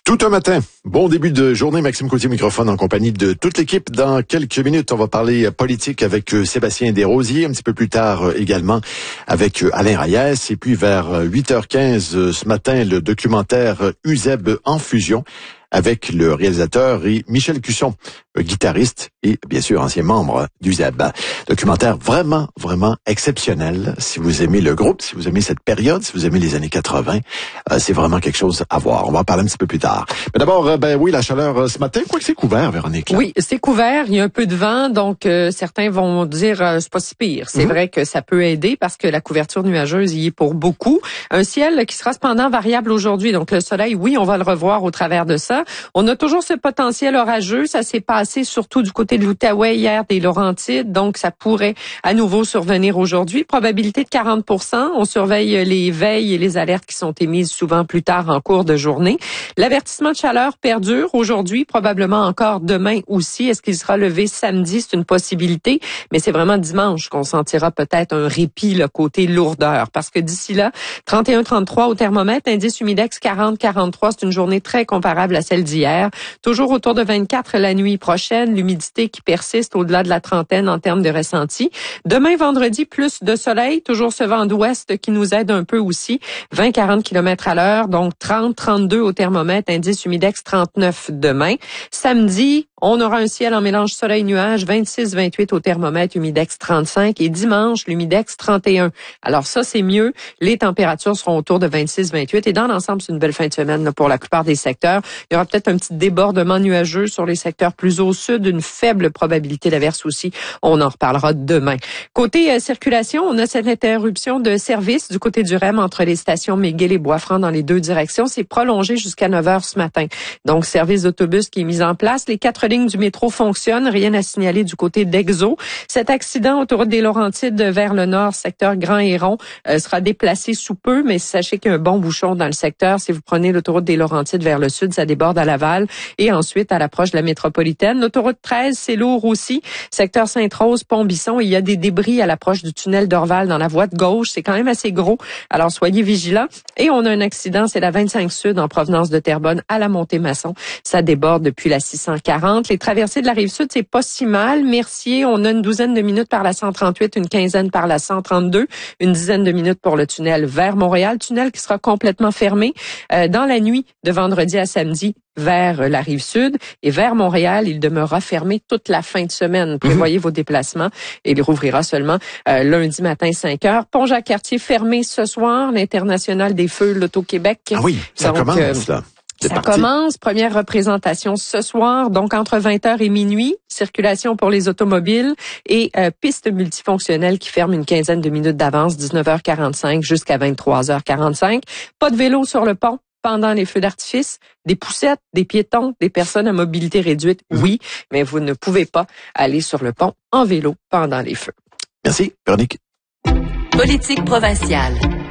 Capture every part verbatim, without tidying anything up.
Tout un matin. Bon début de journée. Maxime Côtier, microphone en compagnie de toute l'équipe. Dans quelques minutes, on va parler politique avec Sébastien Desrosiers. Un petit peu plus tard également avec Alain Reyes. Et puis vers huit heures quinze ce matin, le documentaire Uzeb en fusion avec le réalisateur et Michel Cusson, guitariste et bien sûr ancien membre d'Uzeb. Documentaire vraiment, vraiment exceptionnel. Si vous aimez le groupe, si vous aimez cette période, si vous aimez les années quatre-vingts, euh, c'est vraiment quelque chose à voir. On va en parler un petit peu plus tard. Mais d'abord, euh, ben oui, la chaleur euh, ce matin, quoi que c'est couvert, Véronique. Là. Oui, c'est couvert. Il y a un peu de vent, donc euh, certains vont dire euh, c'est pas si pire. C'est mm-hmm. vrai que ça peut aider parce que la couverture nuageuse y est pour beaucoup. Un ciel qui sera cependant variable aujourd'hui. Donc le soleil, oui, on va le revoir au travers de ça. On a toujours ce potentiel orageux. Ça s'est passé surtout du côté de l'Outaouais hier, des Laurentides. Donc ça pourrait à nouveau survenir aujourd'hui. Probabilité de quarante pour cent. On surveille les veilles et les alertes qui sont émises souvent plus tard en cours de journée. L'avertissement de chaleur perdure aujourd'hui, probablement encore demain aussi. Est-ce qu'il sera levé samedi? C'est une possibilité, mais c'est vraiment dimanche qu'on sentira peut-être un répit le côté lourdeur. Parce que d'ici là, trente et un trente-trois au thermomètre, indice humidex quarante quarante-trois, c'est une journée très comparable à celle d'hier. Toujours autour de vingt-quatre la nuit prochaine, l'humidité qui persiste au-delà de la trentaine en termes de ressenti. Demain, vendredi, plus de soleil, toujours ce vent d'ouest qui nous aide un peu aussi. vingt à quarante kilomètres à l'heure, donc trente trente-deux au thermomètre, indice humidex trente-neuf demain. Samedi, on aura un ciel en mélange soleil-nuage, vingt-six vingt-huit au thermomètre, humidex trente-cinq et dimanche, l'humidex trente et un. Alors ça, c'est mieux. Les températures seront autour de vingt-six vingt-huit et dans l'ensemble, c'est une belle fin de semaine là, pour la plupart des secteurs. Il y aura peut-être un petit débordement nuageux sur les secteurs plus au sud, une faible probabilité d'averse aussi. On en reparlera demain. Côté euh, circulation, on a cette interruption de service du côté du R E M entre les stations McGill et Bois-Franc dans les deux directions. C'est prolongé jusqu'à neuf heures ce matin. Donc, service d'autobus qui est mis en place. Les quatre lignes du métro fonctionnent. Rien à signaler du côté d'Exo. Cet accident, autoroute des Laurentides vers le nord, secteur Grand-Héron, euh, sera déplacé sous peu, mais sachez qu'il y a un bon bouchon dans le secteur. Si vous prenez l'autoroute des Laurentides vers le sud, ça déborde à Laval. Et ensuite, à l'approche de la métropolitaine. L'autoroute treize, c'est lourd aussi. Secteur Sainte-Rose, Pont-Bisson. Il y a des débris à l'approche du tunnel d'Orval dans la voie de gauche. C'est quand même assez gros. Alors, soyez vigilants. Et on a un accident, c'est la vingt-cinq sud en provenance de Terrebonne à la Montée-Masson. Ça déborde depuis la six cent quarante. Les traversées de la Rive-Sud, c'est pas si mal. Mercier, on a une douzaine de minutes par la cent trente-huit, une quinzaine par la cent trente-deux, une dizaine de minutes pour le tunnel vers Montréal. Tunnel qui sera complètement fermé euh, dans la nuit de vendredi à samedi vers la Rive-Sud et vers Montréal, il demeurera fermé toute la fin de semaine. Prévoyez mmh. vos déplacements et il rouvrira seulement euh, lundi matin cinq heures. Pont-Jacques-Cartier fermé ce soir, l'International des Feux, l'Auto-Québec. Ah oui, ça Donc, commence euh, là. C'est ça parti. commence, première représentation ce soir, donc entre vingt heures et minuit, circulation pour les automobiles et euh, piste multifonctionnelle qui ferme une quinzaine de minutes d'avance, dix-neuf heures quarante-cinq jusqu'à vingt-trois heures quarante-cinq. Pas de vélo sur le pont pendant les feux d'artifice, des poussettes, des piétons, des personnes à mobilité réduite, oui, mais vous ne pouvez pas aller sur le pont en vélo pendant les feux. Merci, Véronique. Politique provinciale.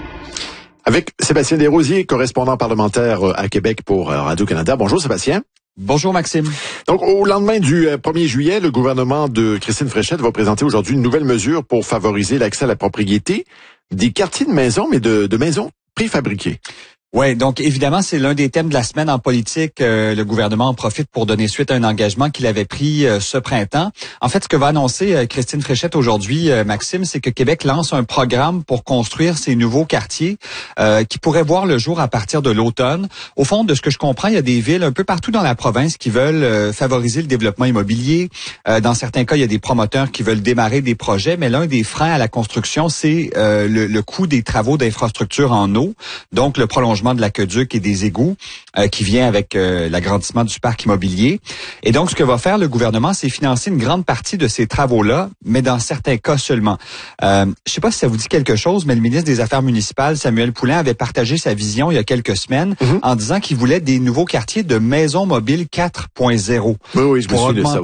Avec Sébastien Desrosiers, correspondant parlementaire à Québec pour Radio-Canada. Bonjour Sébastien. Bonjour Maxime. Donc, au lendemain du premier juillet, le gouvernement de Christine Fréchette va présenter aujourd'hui une nouvelle mesure pour favoriser l'accès à la propriété des quartiers de maisons, mais de, de maisons préfabriquées. Oui, donc évidemment, c'est l'un des thèmes de la semaine en politique. Euh, le gouvernement en profite pour donner suite à un engagement qu'il avait pris euh, ce printemps. En fait, ce que va annoncer euh, Christine Fréchette aujourd'hui, euh, Maxime, c'est que Québec lance un programme pour construire ces nouveaux quartiers euh, qui pourraient voir le jour à partir de l'automne. Au fond, de ce que je comprends, il y a des villes un peu partout dans la province qui veulent euh, favoriser le développement immobilier. Euh, dans certains cas, il y a des promoteurs qui veulent démarrer des projets, mais l'un des freins à la construction, c'est euh, le, le coût des travaux d'infrastructure en eau, donc le prolongement de l'aqueduc et des égouts euh, qui vient avec euh, l'agrandissement du parc immobilier. Et donc, ce que va faire le gouvernement, c'est financer une grande partie de ces travaux-là, mais dans certains cas seulement. Euh, je ne sais pas si ça vous dit quelque chose, mais le ministre des Affaires municipales, Samuel Poulin, avait partagé sa vision il y a quelques semaines mm-hmm. en disant qu'il voulait des nouveaux quartiers de maisons mobiles quatre point zéro. Oui, oui, je me pour souviens de ça,